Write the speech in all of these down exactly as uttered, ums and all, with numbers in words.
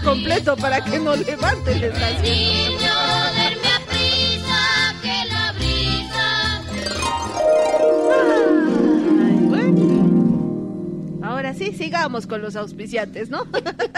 completo para que no levante la estación. Ay, bueno. Ahora sí, sigamos con los auspiciantes, ¿no?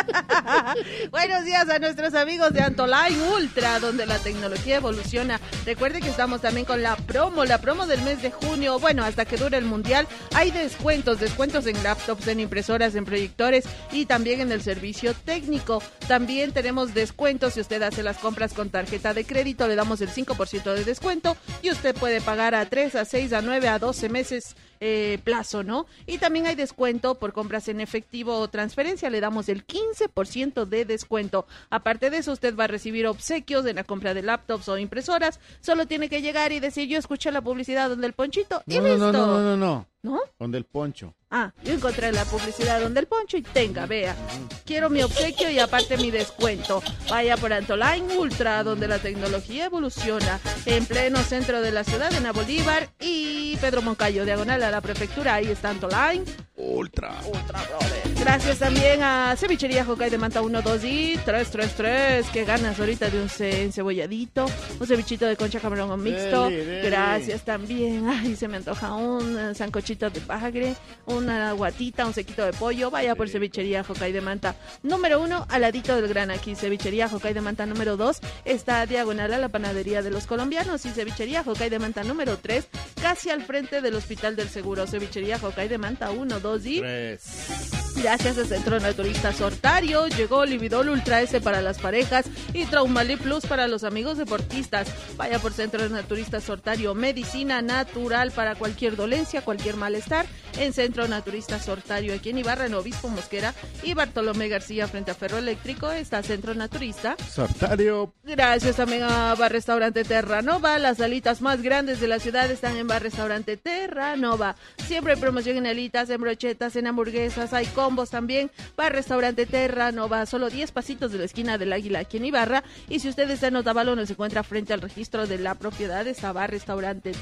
Buenos días a nuestros amigos de Antoline Ultra, donde la tecnología evoluciona. Recuerde que estamos también con la promo, la promo del mes de junio. Bueno, hasta que dure el mundial, hay descuentos, descuentos en laptops, en impresoras, en proyectores y también en el servicio técnico. También tenemos descuentos si usted hace las compras con tarjeta de crédito, le damos el cinco por ciento de descuento y usted puede pagar a tres, a seis, a nueve, a doce meses eh, plazo, ¿no? Y también hay descuento por compras en efectivo o transferencia, le damos el quince por ciento de descuento. Aparte de eso, usted va a recibir obsequios en la compra de laptops o impresoras. Solo tiene que llegar y decir, yo escuché la publicidad donde el Ponchito y no, listo. No, no, no, no, no. ¿No? Donde el Poncho. Ah, yo encontré la publicidad donde el Poncho y tenga, vea. Quiero mi obsequio y aparte mi descuento. Vaya por Antoline Ultra, donde la tecnología evoluciona. En pleno centro de la ciudad, en la Bolívar y Pedro Moncayo, diagonal a la prefectura. Ahí está Antoline Ultra. Ultra, brother. Gracias también a Cevichería Jocay de Manta uno, dos y tres tres tres. Que ganas ahorita de un ce- encebollladito, un cevichito de concha camarón o mixto. Deli, deli. Gracias también. Ay, se me antoja un eh, sancochito de bagre, una guatita, un sequito de pollo. Vaya por Cevichería Jocay de Manta número uno, al ladito del Gran Aquí. Cevichería Jocay de Manta número dos está diagonal a la panadería de los colombianos. Y Cevichería Jocay de Manta número tres, casi al frente del Hospital del Seguro. Cevichería Jocay de Manta uno, dos y Tres. gracias a Centro Naturista Sortario, llegó Lividol Ultra S para las parejas y Traumalí Plus para los amigos deportistas. Vaya por Centro Naturista Sortario, medicina natural para cualquier dolencia, cualquier malestar. En Centro Naturista Sortario, aquí en Ibarra, en Obispo Mosquera y Bartolomé García frente a Ferro Eléctrico, está Centro Naturista Sortario. Gracias también a Bar Restaurante Terranova. Las alitas más grandes de la ciudad están en Bar Restaurante Terranova. Siempre hay promoción en alitas, en brochetas, en hamburguesas, hay combos también. Bar Restaurante Terranova, solo diez pasitos de la esquina del Águila aquí en Ibarra. Y si usted está en Otavalo, nos encuentra frente al registro de la propiedad, está Bar Restaurante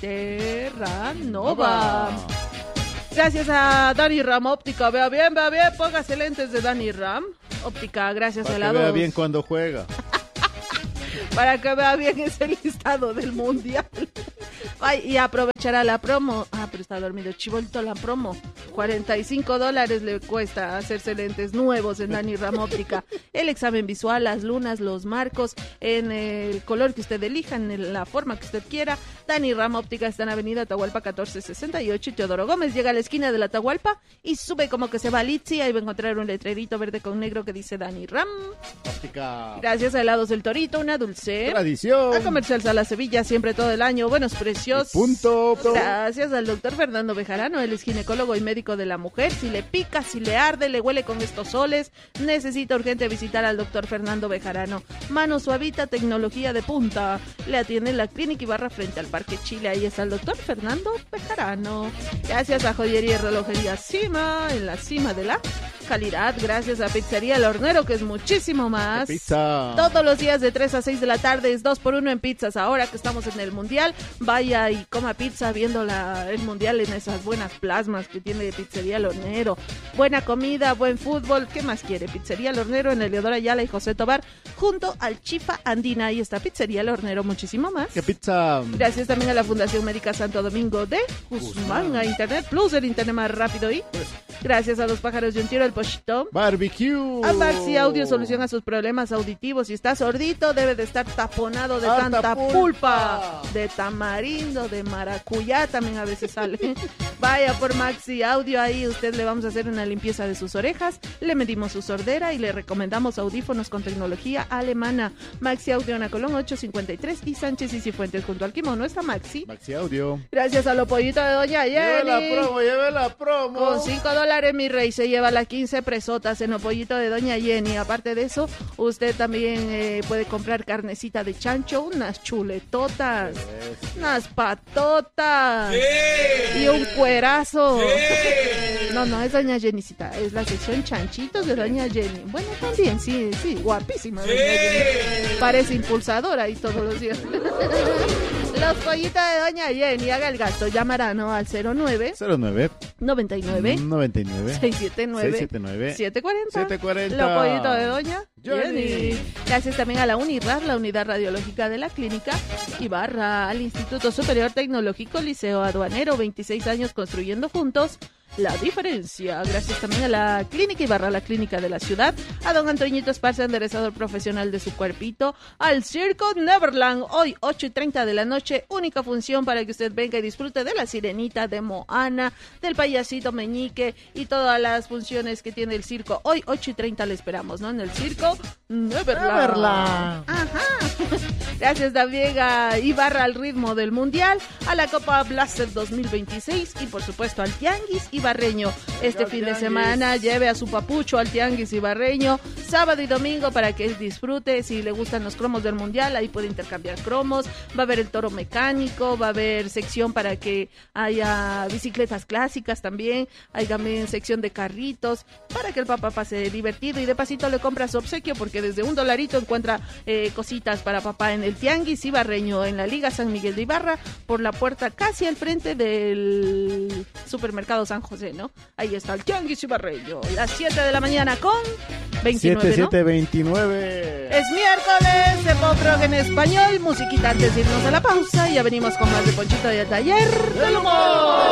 Terranova. Gracias a Dani Ram Óptica, vea bien, vea bien, póngase lentes de Dani Ram Óptica, gracias a Para que helados. vea bien cuando juega. Para que vea bien ese listado del mundial. Ay, y aprovechará la promo. Ah, pero está dormido. Chivolito la promo. cuarenta y cinco dólares le cuesta hacerse lentes nuevos en Dani Ram Óptica. El examen visual, las lunas, los marcos, en el color que usted elija, en la forma que usted quiera. Dani Ram Óptica está en Avenida Atahualpa catorce sesenta y ocho. Teodoro Gómez llega a la esquina de la Atahualpa y sube como que se va a Litsi. Ahí va a encontrar un letrerito verde con negro que dice Dani Ram Óptica. Gracias a Helados del Torito, una dulce. Tradición. A Comercial Sala Sevilla, siempre todo el año. Buenos precios. Y punto. Gracias al doctor Fernando Bejarano, él es ginecólogo y médico de la mujer. Si le pica, si le arde, le huele con estos soles, necesita urgente visitar al doctor Fernando Bejarano. Mano suavita, tecnología de punta. Le atiende en la clínica Ibarra frente al Parque Chile. Ahí está el doctor Fernando Bejarano. Gracias a Joyería y Relojería Cima, en la cima de la calidad. Gracias a Pizzería El Hornero, que es muchísimo más. Pizza. Todos los días de tres a seis de la tarde es dos por uno en pizzas. Ahora que estamos en el Mundial, vaya y coma pizza viendo la, el Mundial en esas buenas plasmas que tiene Pizzería El Hornero. Buena comida, buen fútbol. ¿Qué más quiere? Pizzería El Hornero en Eleodoro Ayala y José Tobar, junto al Chifa Andina. Ahí está Pizzería El Hornero, muchísimo más. ¿Qué pizza? Gracias también a la Fundación Médica Santo Domingo de Guzmán, a Internet Plus, el internet más rápido. Y gracias a Dos Pájaros y un Tiro, el Pochito. Barbecue. A Maxi Audio, solución a sus problemas auditivos. Si está sordito, debe de estar taponado de Harta tanta pulpa. pulpa. De tamarindo, de maracuyá, también a veces sale. Vaya por Maxi Audio, ahí usted le vamos a hacer una limpieza de sus orejas, le medimos su sordera y le recomendamos audífonos con tecnología alemana. Maxi Audio en Colón ocho cincuenta y tres y Sánchez y Cifuentes junto al Kimono está Maxi. Maxi Audio. Gracias a los pollitos de Doña Jenny. Lleve la promo, lleve la promo. Con cinco dólares, mi rey, se lleva las quince presotas en los pollitos de Doña Jenny. Aparte de eso, usted también eh, puede comprar carnecita de chancho, unas chuletotas, Sí. unas patotas Sí. y un cuerazo. Sí. No, no, es Doña Jennycita, es la sección chanchitos de Doña Jenny. Bueno, también, sí, sí, guapísima Doña Sí. Jenny. Parece impulsadora ahí todos los días. Los pollitos de doña Jenny, haga el gasto, llamará, ¿no? Al cero nueve cero nueve noventa y nueve noventa y nueve seiscientos setenta y nueve seiscientos setenta y nueve setecientos cuarenta setecientos cuarenta. Los pollitos de doña Jenny. Jenny. Gracias también a la UNIRAD, la Unidad Radiológica de la Clínica Ibarra, al Instituto Superior Tecnológico Liceo Aduanero, veintiséis años construyendo juntos la diferencia. Gracias también a la Clínica Ibarra, la clínica de la ciudad, a don Antoñito Esparza, enderezador profesional de su cuerpito, al Circo Neverland, hoy ocho y treinta de la noche, única función para que usted venga y disfrute de la sirenita, de Moana, del payasito Meñique y todas las funciones que tiene el circo. Hoy ocho y treinta le esperamos, ¿no? En el Circo Neverland. Neverland. Ajá. Gracias también a Ibarra, al ritmo del Mundial, a la Copa Blaster dos mil veintiséis y por supuesto al Tianguis Ibarreño. Este Al fin de tianguis. semana lleve a su papucho al Tianguis Ibarreño, sábado y domingo, para que él disfrute. Si le gustan los cromos del Mundial, ahí puede intercambiar cromos. Va a haber el toro mecánico, va a haber sección para que haya bicicletas clásicas también, hay también sección de carritos, para que el papá pase divertido y de pasito le compra su obsequio, porque desde un dolarito encuentra eh, cositas para papá en el Tianguis Ibarreño, en la Liga San Miguel de Ibarra, por la puerta casi al frente del supermercado San José, ¿no? Ahí está el Tianguis Ibarreño, las siete de la mañana con veintinueve, siete ¿no? siete veintinueve. Es miércoles de pop rock en español, musiquita antes de irnos a la pausa, y ya venimos con más de Ponchito de Taller del Humor.